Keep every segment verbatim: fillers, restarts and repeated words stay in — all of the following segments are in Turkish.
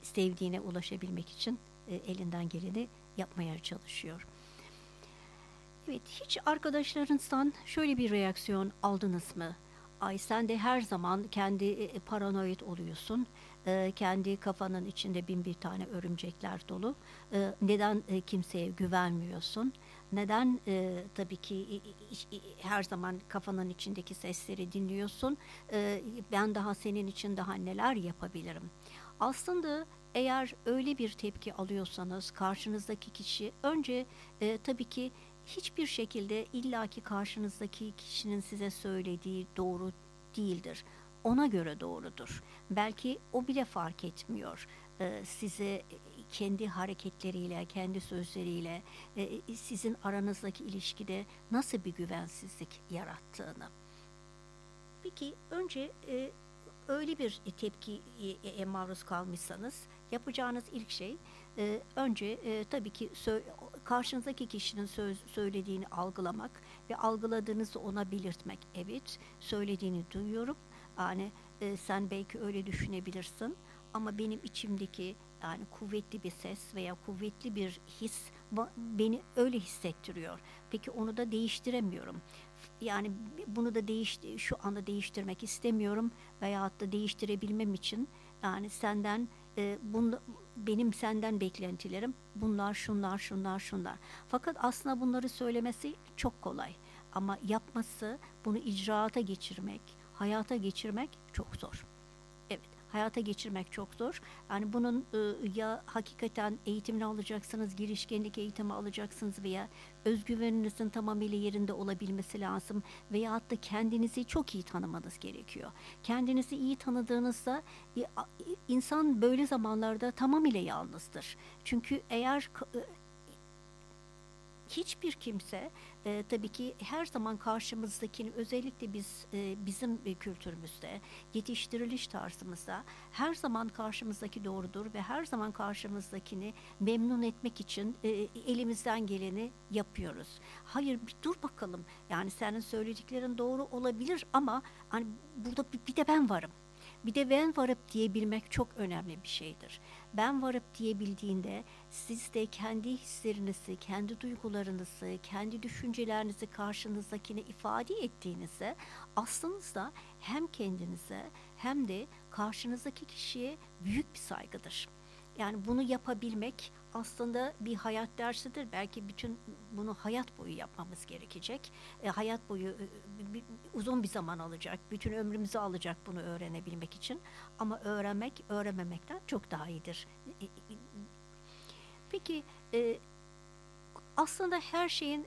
sevdiğine ulaşabilmek için e, elinden geleni yapmaya çalışıyor. Evet, hiç arkadaşlarınızdan şöyle bir reaksiyon aldınız mı? Ay sen de her zaman kendi e, paranoid oluyorsun. E, kendi kafanın içinde bin bir tane örümcekler dolu. E, neden e, kimseye güvenmiyorsun? Neden e, tabii ki e, e, e, her zaman kafanın içindeki sesleri dinliyorsun? E, ben daha senin için daha neler yapabilirim? Aslında eğer öyle bir tepki alıyorsanız karşınızdaki kişi önce e, tabii ki hiçbir şekilde illaki karşınızdaki kişinin size söylediği doğru değildir. Ona göre doğrudur. Belki o bile fark etmiyor. Ee, size kendi hareketleriyle, kendi sözleriyle e, sizin aranızdaki ilişkide nasıl bir güvensizlik yarattığını. Peki önce e, öyle bir tepkiye maruz kalmışsanız yapacağınız ilk şey e, önce e, tabii ki sö- karşınızdaki kişinin söz söylediğini algılamak ve algıladığınızı ona belirtmek. Evet, söylediğini duyuyorum. Yani e, sen belki öyle düşünebilirsin ama benim içimdeki yani kuvvetli bir ses veya kuvvetli bir his ba- beni öyle hissettiriyor. Peki onu da değiştiremiyorum. Yani bunu da değiş şu anda değiştirmek istemiyorum veyahut da değiştirebilmem için yani senden e, bunu, benim senden beklentilerim bunlar şunlar şunlar şunlar. Fakat aslında bunları söylemesi çok kolay ama yapması, bunu icraata geçirmek, hayata geçirmek çok zor. Evet, hayata geçirmek çok zor. Yani bunun e, ya hakikaten eğitimini alacaksınız, girişkenlik eğitimi alacaksınız veya özgüveninizin tamamıyla yerinde olabilmesi lazım veyahut da kendinizi çok iyi tanımanız gerekiyor. Kendinizi iyi tanıdığınızda e, a- insan böyle zamanlarda tamamıyla yalnızdır. Çünkü eğer k- e, hiçbir kimse e, tabii ki her zaman karşımızdakini özellikle biz e, bizim e, kültürümüzde yetiştiriliş tarzımızda her zaman karşımızdaki doğrudur ve her zaman karşımızdakini memnun etmek için e, elimizden geleni yapıyoruz. Hayır bir dur bakalım yani senin söylediklerin doğru olabilir ama hani burada bir, bir de ben varım. Bir de ben varıp diyebilmek çok önemli bir şeydir. Ben varıp diyebildiğinde siz de kendi hislerinizi, kendi duygularınızı, kendi düşüncelerinizi karşınızdakine ifade ettiğinizde aslında hem kendinize hem de karşınızdaki kişiye büyük bir saygıdır. Yani bunu yapabilmek aslında bir hayat dersidir. Belki bütün bunu hayat boyu yapmamız gerekecek. E, hayat boyu e, bir- uzun bir zaman alacak. Bütün ömrümüzü alacak bunu öğrenebilmek için. Ama öğrenmek öğrenmemekten çok daha iyidir. E, e, Peki e, aslında her şeyin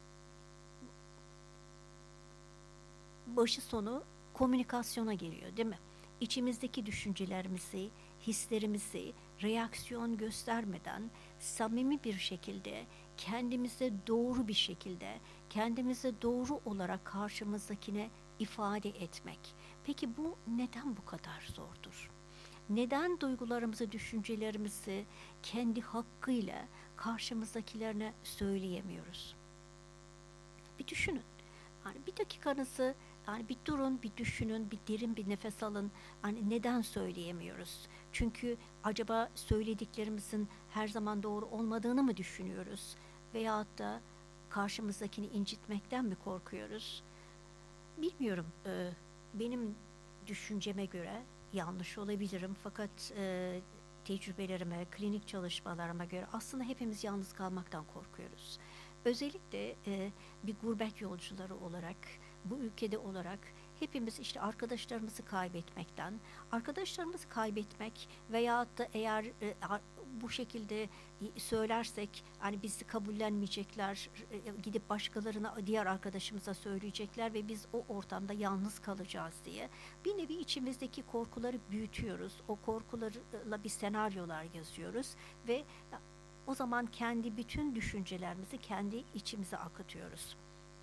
başı sonu komünikasyona geliyor, değil mi? İçimizdeki düşüncelerimizi, hislerimizi reaksiyon göstermeden samimi bir şekilde kendimize doğru bir şekilde kendimize doğru olarak karşımızdakine ifade etmek. Peki bu neden bu kadar zordur? Neden duygularımızı, düşüncelerimizi kendi hakkıyla karşımızdakilerine söyleyemiyoruz? Bir düşünün. Yani bir dakikanızı yani bir durun, bir düşünün, bir derin bir nefes alın. Hani neden söyleyemiyoruz? Çünkü acaba söylediklerimizin her zaman doğru olmadığını mı düşünüyoruz? Veyahut da karşımızdakini incitmekten mi korkuyoruz? Bilmiyorum. Eee, benim düşünceme göre yanlış olabilirim fakat eee, tecrübelerime, klinik çalışmalarıma göre aslında hepimiz yalnız kalmaktan korkuyoruz. Özellikle eee, bir gurbet yolcuları olarak, bu ülkede olarak hepimiz işte arkadaşlarımızı kaybetmekten, arkadaşlarımızı kaybetmek veyahut da eğer e, ar- bu şekilde söylersek hani bizi kabullenmeyecekler, e, gidip başkalarına diğer arkadaşımıza söyleyecekler ve biz o ortamda yalnız kalacağız diye bir nevi içimizdeki korkuları büyütüyoruz. O korkularla bir senaryolar yazıyoruz ve o zaman kendi bütün düşüncelerimizi kendi içimize akıtıyoruz.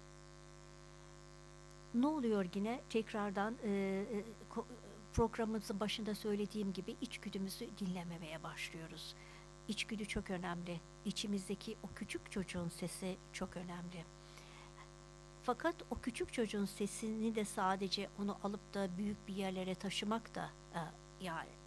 Ne oluyor yine? Tekrardan e, e, programımızın başında söylediğim gibi içgüdümüzü dinlememeye başlıyoruz. İçgüdü çok önemli. İçimizdeki o küçük çocuğun sesi çok önemli. Fakat o küçük çocuğun sesini de sadece onu alıp da büyük bir yerlere taşımak da e, yani